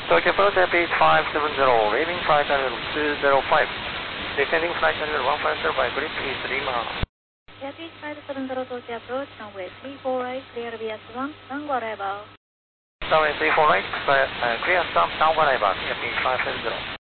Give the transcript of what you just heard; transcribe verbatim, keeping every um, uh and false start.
Tokyo Approach F H five seven zero, leaving flight level two zero five. Descending flight level one five zero five, grip is Lima. F H five seven zero Tokyo Approach, runway three four right, clear V S one, Tango arrival. Runway three four right, uh, clear stop, Tango arrival, F H five seven zero.